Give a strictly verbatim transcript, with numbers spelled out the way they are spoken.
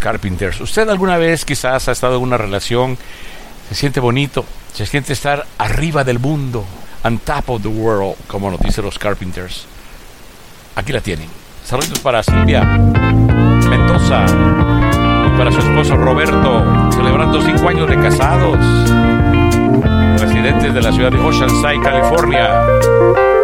Carpenters. ¿Usted alguna vez quizás ha estado en una relación, se siente bonito, se siente estar arriba del mundo, on top of the world, como nos dicen los Carpenters? Aquí la tienen. Saludos para Silvia Mendoza y para su esposo Roberto, celebrando cinco años de casados, residentes de la ciudad de Oceanside, California.